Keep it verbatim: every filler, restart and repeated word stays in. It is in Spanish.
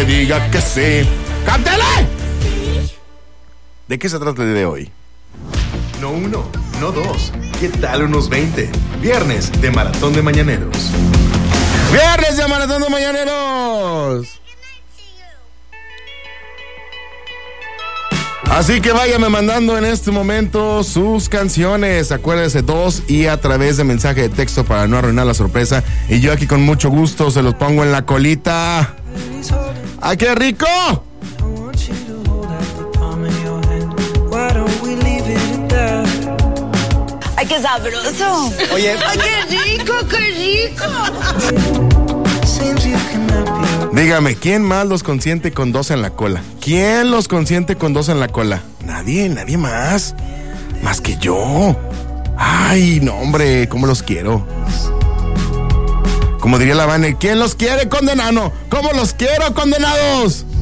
diga que sí. ¡Cántale! ¿De qué se trata el día de hoy? No uno, no dos. ¿Qué tal unos veinte? Viernes de Maratón de Mañaneros. Viernes de Maratón de Mañaneros. Así que váyame mandando en este momento sus canciones. Acuérdense, dos y a través de mensaje de texto para no arruinar la sorpresa. Y yo aquí con mucho gusto se los pongo en la colita. ¡Ay, qué rico! ¡Ay, qué sabroso! Oye, ¡ay, qué rico, qué rico! Dígame, ¿quién más los consiente con dos en la cola? ¿Quién los consiente con dos en la cola? Nadie, nadie más. Más que yo. Ay, no, hombre, cómo los quiero. Como diría la Vane, ¿quién los quiere, condenado? ¿Cómo los quiero, condenados?